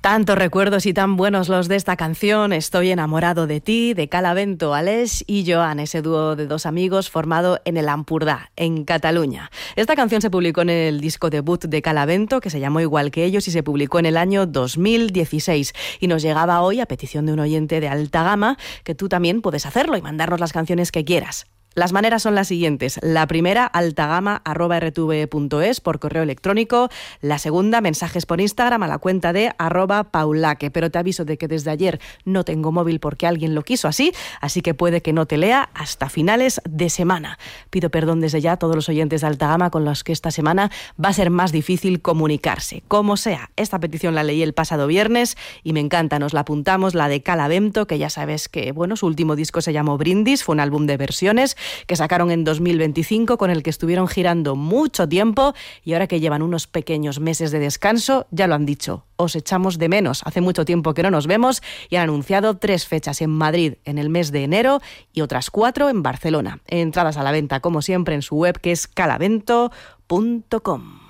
Tantos recuerdos y tan buenos los de esta canción. Estoy enamorado de ti, de Calavento, Aleix y Joan, ese dúo de dos amigos formado en el Ampurdá, en Cataluña. Esta canción se publicó en el disco debut de Calavento, que se llamó igual que ellos, y se publicó en el año 2016. Y nos llegaba hoy a petición de un oyente de alta gama, que tú también puedes hacerlo y mandarnos las canciones que quieras. Las maneras son las siguientes. La primera, altagama@rtve.es por correo electrónico. La segunda, mensajes por Instagram a la cuenta de @paulaque. Pero te aviso de que desde ayer no tengo móvil porque alguien lo quiso así que puede que no te lea hasta finales de semana. Pido perdón desde ya a todos los oyentes de alta gama con los que esta semana va a ser más difícil comunicarse. Como sea, esta petición la leí el pasado viernes y me encanta, nos la apuntamos, la de Calavento, que ya sabes que, bueno, su último disco se llamó Brindis, fue un álbum de versiones que sacaron en 2025, con el que estuvieron girando mucho tiempo, y ahora que llevan unos pequeños meses de descanso, ya lo han dicho, os echamos de menos. Hace mucho tiempo que no nos vemos y han anunciado 3 fechas en Madrid en el mes de enero y otras 4 en Barcelona. Entradas a la venta, como siempre, en su web, que es calavento.com.